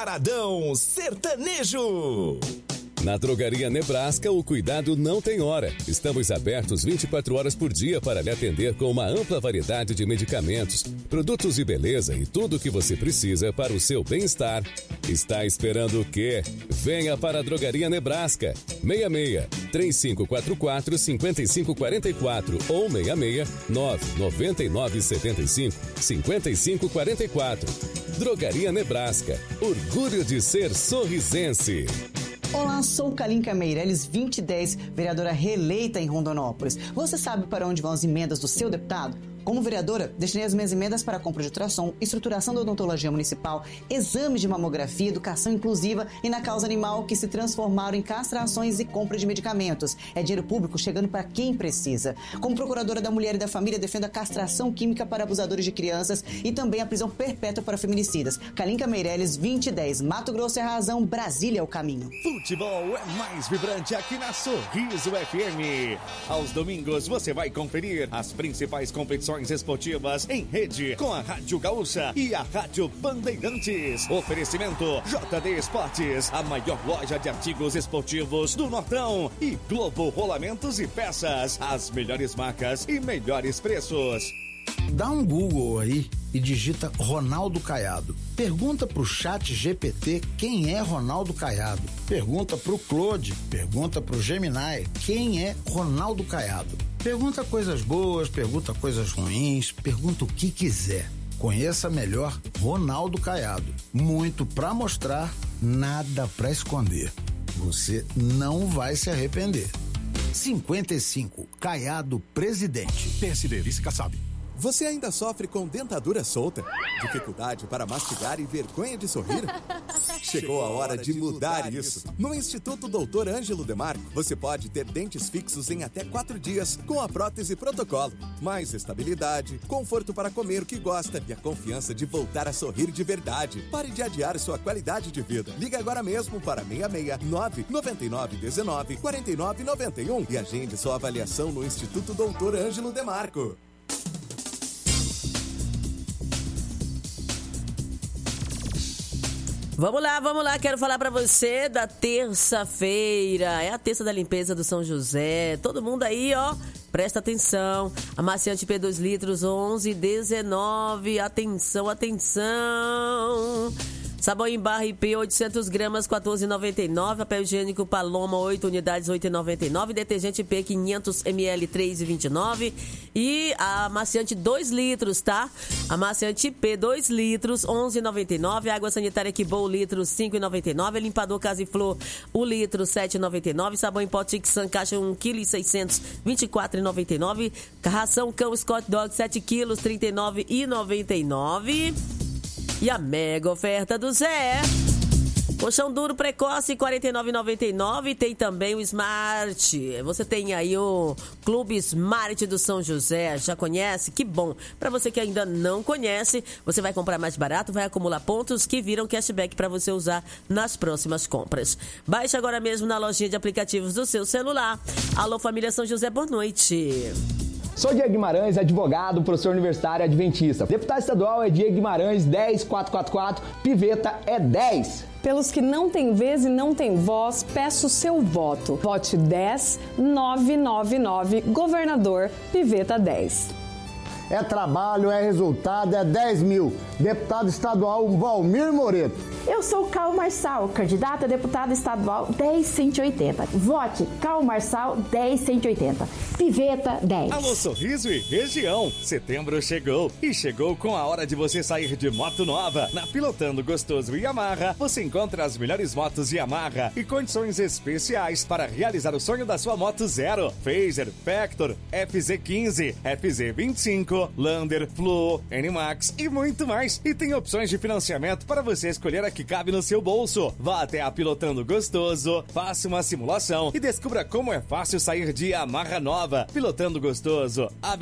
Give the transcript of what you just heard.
Paradão Sertanejo. Na Drogaria Nebraska, o cuidado não tem hora. Estamos abertos 24 horas por dia para lhe atender com uma ampla variedade de medicamentos, produtos de beleza e tudo o que você precisa para o seu bem-estar. Está esperando o quê? Venha para a Drogaria Nebraska. 66-3544-5544 ou 66-99975-5544. Drogaria Nebraska. Orgulho de ser sorrisense. Olá, sou Kalinka Meirelles, 2010, vereadora reeleita em Rondonópolis. Você sabe para onde vão as emendas do seu deputado? Como vereadora, destinei as minhas emendas para a compra de ultrassom, estruturação da odontologia municipal, exames de mamografia, educação inclusiva e na causa animal, que se transformaram em castrações e compra de medicamentos. É dinheiro público chegando para quem precisa. Como procuradora da mulher e da família, defendo a castração química para abusadores de crianças e também a prisão perpétua para feminicidas. Kalinka Meirelles, 2010, Mato Grosso é a razão, Brasília é o caminho. Futebol é mais vibrante aqui na Sorriso FM. Aos domingos você vai conferir as principais competições esportivas em rede com a Rádio Gaúcha e a Rádio Bandeirantes. Oferecimento JD Esportes, a maior loja de artigos esportivos do Nortão, e Globo Rolamentos e Peças, as melhores marcas e melhores preços. Dá um Google aí e digita Ronaldo Caiado. Pergunta pro Chat GPT quem é Ronaldo Caiado. Pergunta pro Claude, pergunta pro Gemini quem é Ronaldo Caiado. Pergunta coisas boas, pergunta coisas ruins, pergunta o que quiser. Conheça melhor Ronaldo Caiado. Muito pra mostrar, nada pra esconder. Você não vai se arrepender. 55, Caiado Presidente. PSD, Vice Kassab. Você ainda sofre com dentadura solta? Dificuldade para mastigar e vergonha de sorrir? Chegou a hora de mudar isso. No Instituto Dr. Ângelo Demarco, você pode ter dentes fixos em até 4 dias com a prótese protocolo. Mais estabilidade, conforto para comer o que gosta e a confiança de voltar a sorrir de verdade. Pare de adiar sua qualidade de vida. Liga agora mesmo para 669-9919-4991 e agende sua avaliação no Instituto Dr. Ângelo Demarco. Vamos lá, quero falar pra você da terça-feira. É a terça da limpeza do São José. Todo mundo aí, ó, presta atenção. Amaciante P 2 litros, 11,19. Atenção. Sabão em barra IP, 800 gramas, 14,99. Papel higiênico Paloma, 8 unidades, 8,99. Detergente IP, 500 ml, 3,29. E a amaciante 2 litros, tá? Amaciante IP, 2 litros, 11,99. Água sanitária Kibou, litro, 5,99. Limpador Casa e Flor, o litro, 7,99. Sabão em pó Tixan, caixa 1,6 kg, 24,99. Ração Cão Scott Dog, 7 quilos, 39,99. E a mega oferta do Zé. Colchão duro precoce, R$ 49,99. Tem também o Smart. Você tem aí o Clube Smart do São José. Já conhece? Que bom. Para você que ainda não conhece, você vai comprar mais barato, vai acumular pontos que viram cashback para você usar nas próximas compras. Baixe agora mesmo na lojinha de aplicativos do seu celular. Alô, família São José, boa noite. Sou Diego Guimarães, advogado, professor universitário adventista. Deputado estadual é Diego Guimarães, 10444, Piveta é 10. Pelos que não têm vez e não têm voz, peço seu voto. Vote 10999, governador Piveta 10. É trabalho, é resultado, é 10 mil. Deputado estadual Valmir Moreto. Eu sou Cal Marçal, candidata a deputada estadual 10180. Vote Cal Marçal 10180. Piveta 10. Alô, Sorriso e região. Setembro chegou e chegou com a hora de você sair de moto nova. Na Pilotando Gostoso Yamaha, você encontra as melhores motos Yamaha e condições especiais para realizar o sonho da sua moto zero. Phaser, Vector, FZ15, FZ25, Lander, Fluo, N-Max e muito mais. E tem opções de financiamento para você escolher a que cabe no seu bolso. Vá até a Pilotando Gostoso, faça uma simulação e descubra como é fácil sair de Yamaha nova. Pilotando Gostoso,